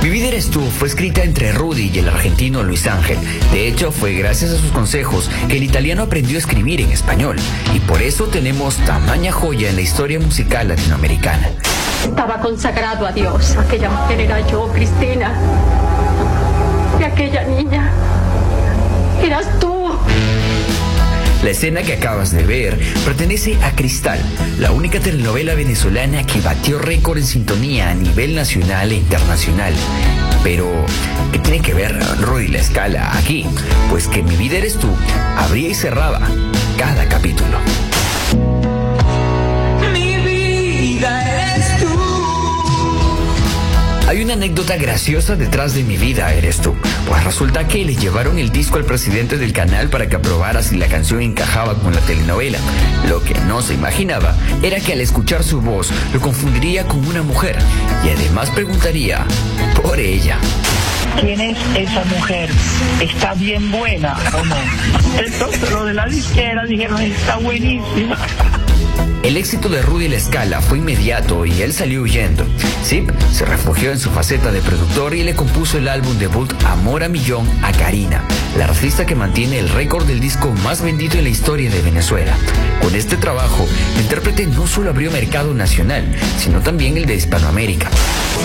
Mi vida eres tú fue escrita entre Rudy y el argentino Luis Ángel. De hecho, fue gracias a sus consejos que el italiano aprendió a escribir en español. Y por eso tenemos tamaña joya en la historia musical latinoamericana. Estaba consagrado a Dios. Aquella mujer era yo, Cristina. Y aquella niña eras tú. La escena que acabas de ver pertenece a Cristal, la única telenovela venezolana que batió récord en sintonía a nivel nacional e internacional. Pero, ¿qué tiene que ver Rudy La Scala aquí? Pues que Mi vida eres tú abría y cerraba cada capítulo. Mi vida eres tú. Hay una anécdota graciosa detrás de Mi vida eres tú. Pues resulta que le llevaron el disco al presidente del canal para que aprobara si la canción encajaba con la telenovela. Lo que no se imaginaba era que al escuchar su voz lo confundiría con una mujer y además preguntaría por ella. ¿Quién es esa mujer? ¿Está bien buena o no? Entonces lo de la disquera dijeron, está buenísima. El éxito de Rudy La Scala fue inmediato y él salió huyendo. Zip se refugió en su faceta de productor y le compuso el álbum debut Amor a Millón a Karina, la artista que mantiene el récord del disco más vendido en la historia de Venezuela. Con este trabajo, el intérprete no solo abrió mercado nacional, sino también el de Hispanoamérica.